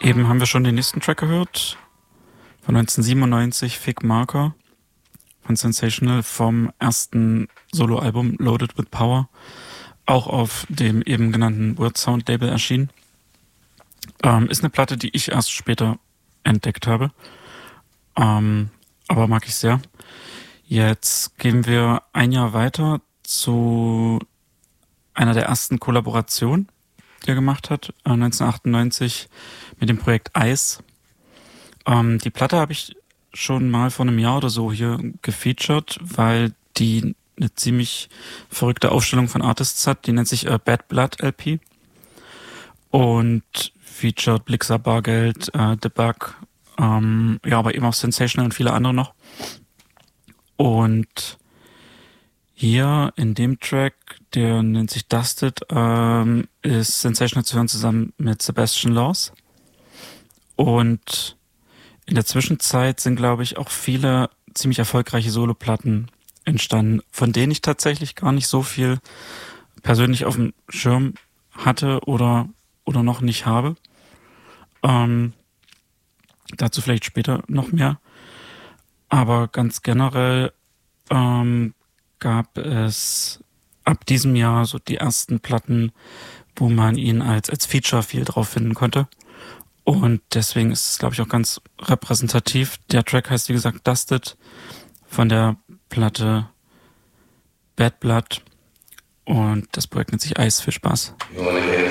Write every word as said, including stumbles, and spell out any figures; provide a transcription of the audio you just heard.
Eben haben wir schon den nächsten Track gehört. Von neunzehnhundertsiebenundneunzig, Fig Marker von Sensational vom ersten Soloalbum Loaded with Power. Auch auf dem eben genannten Word Sound Label erschienen. Ähm, ist eine Platte, die ich erst später entdeckt habe. Ähm, aber mag ich sehr. Jetzt gehen wir ein Jahr weiter zu einer der ersten Kollaborationen, die er gemacht hat, äh, neunzehnhundertachtundneunzig mit dem Projekt Ice. Ähm, die Platte habe ich schon mal vor einem Jahr oder so hier gefeatured, weil die eine ziemlich verrückte Aufstellung von Artists hat. Die nennt sich äh, Bad Blood L P und featured Blixer Bargeld, äh, The Bug, ähm, ja, aber eben auch Sensational und viele andere noch. Und hier in dem Track, der nennt sich Dusted, ähm, ist Sensational zu hören zusammen mit Sebastian Laws. Und in der Zwischenzeit sind, glaube ich, auch viele ziemlich erfolgreiche Soloplatten entstanden, von denen ich tatsächlich gar nicht so viel persönlich auf dem Schirm hatte oder, oder noch nicht habe. Ähm, dazu vielleicht später noch mehr. Aber ganz generell ähm, gab es ab diesem Jahr so die ersten Platten, wo man ihn als, als Feature viel drauf finden konnte. Und deswegen ist es, glaube ich, auch ganz repräsentativ. Der Track heißt, wie gesagt, Dusted von der Platte Bad Blood. Und das Projekt nennt sich Ice. Viel Spaß. You wanna get